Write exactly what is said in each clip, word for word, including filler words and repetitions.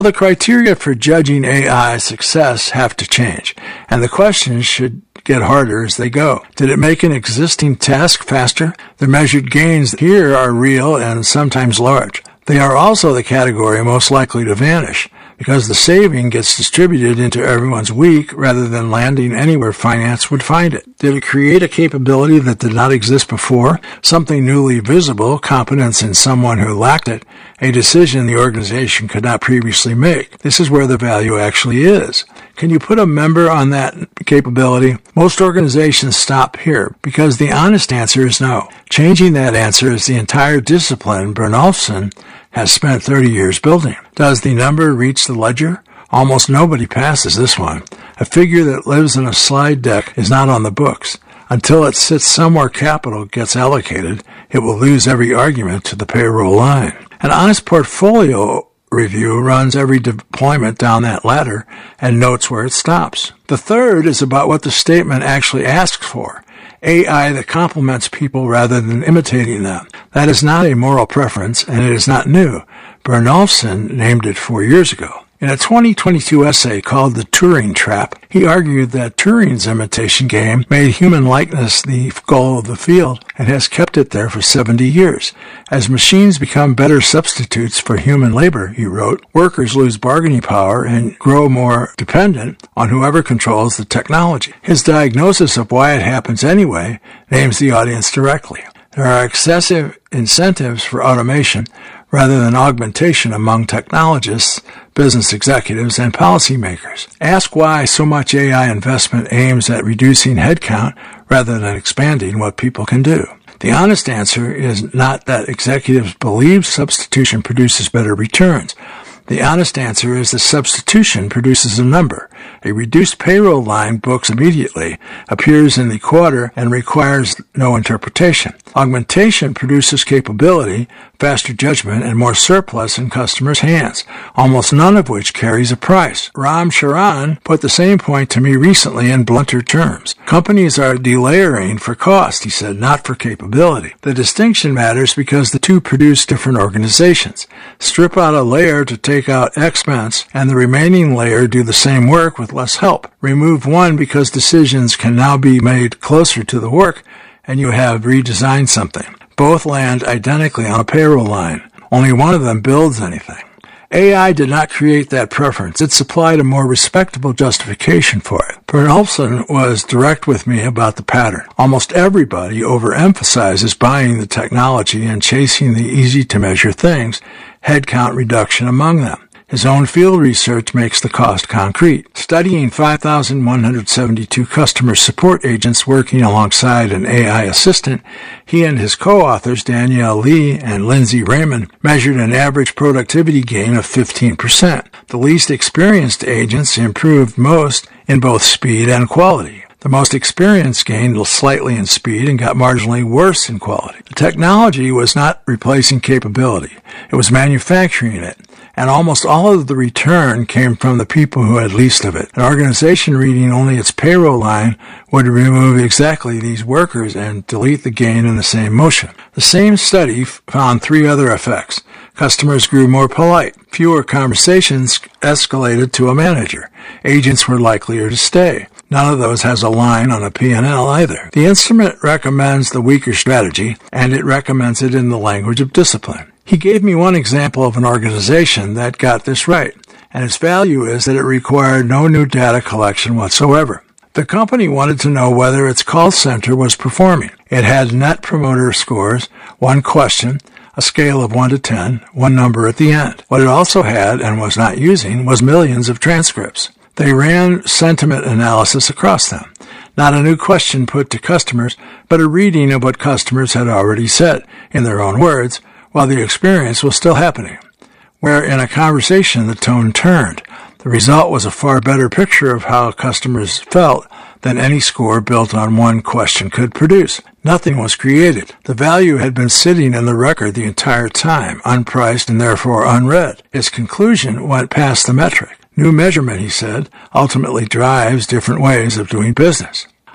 The criteria for judging A I success have to change, and the questions should get harder as they go. Did it make an existing task faster? The measured gains here are real and sometimes large. They are also the category most likely to vanish, because the saving gets distributed into everyone's week rather than landing anywhere finance would find it. Did it create a capability that did not exist before? Something newly visible, competence in someone who lacked it, a decision the organization could not previously make. This is where the value actually is. Can you put a member on that capability? Most organizations stop here because the honest answer is no. Changing that answer is the entire discipline Bernolfson has spent thirty years building. Does the number reach the ledger? Almost nobody passes this one. A figure that lives in a slide deck is not on the books. Until it sits somewhere capital gets allocated, it will lose every argument to the payroll line. An honest portfolio review runs every deployment down that ladder and notes where it stops. The third is about what the statement actually asks for. A I that complements people rather than imitating them. That is not a moral preference, and it is not new. Bernolfson named it four years ago. In a twenty twenty-two essay called The Turing Trap, he argued that Turing's imitation game made human likeness the goal of the field and has kept it there for seventy years. As machines become better substitutes for human labor, he wrote, workers lose bargaining power and grow more dependent on whoever controls the technology. His diagnosis of why it happens anyway names the audience directly. There are excessive incentives for automation rather than augmentation among technologists, business executives, and policymakers. Ask why so much A I investment aims at reducing headcount rather than expanding what people can do. The honest answer is not that executives believe substitution produces better returns. The honest answer is that substitution produces a number. A reduced payroll line books immediately, appears in the quarter, and requires no interpretation. Augmentation produces capability, faster judgment, and more surplus in customers' hands, almost none of which carries a price. Ram Charan put the same point to me recently in blunter terms. Companies are delayering for cost, he said, not for capability. The distinction matters because the two produce different organizations. Strip out a layer to take out expense, and the remaining layer do the same work with less help. Remove one because decisions can now be made closer to the work, and you have redesigned something. Both land identically on a payroll line. Only one of them builds anything. A I did not create that preference. It supplied a more respectable justification for it. Bernolfson was direct with me about the pattern. Almost everybody overemphasizes buying the technology and chasing the easy-to-measure things, headcount reduction among them. His own field research makes the cost concrete. Studying five thousand one hundred seventy-two customer support agents working alongside an A I assistant, he and his co-authors, Danielle Lee and Lindsay Raymond, measured an average productivity gain of fifteen percent. The least experienced agents improved most in both speed and quality. The most experienced gained slightly in speed and got marginally worse in quality. The technology was not replacing capability. It was manufacturing it. And almost all of the return came from the people who had least of it. An organization reading only its payroll line would remove exactly these workers and delete the gain in the same motion. The same study found three other effects. Customers grew more polite. Fewer conversations escalated to a manager. Agents were likelier to stay. None of those has a line on a P and L either. The instrument recommends the weaker strategy, and it recommends it in the language of discipline. He gave me one example of an organization that got this right, and its value is that it required no new data collection whatsoever. The company wanted to know whether its call center was performing. It had net promoter scores, one question, a scale of one to ten, one number at the end. What it also had, and was not using, was millions of transcripts. They ran sentiment analysis across them. Not a new question put to customers, but a reading of what customers had already said, in their own words, while the experience was still happening. Where in a conversation the tone turned. The result was a far better picture of how customers felt than any score built on one question could produce. Nothing was created. The value had been sitting in the record the entire time, unpriced and therefore unread. Its conclusion went past the metric. New measurement, he said, ultimately drives different ways of doing business.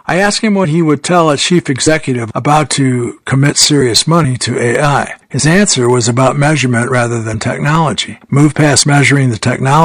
I asked him what he would tell a chief executive about to commit serious money to A I. His answer was about measurement rather than technology. Move past measuring the technology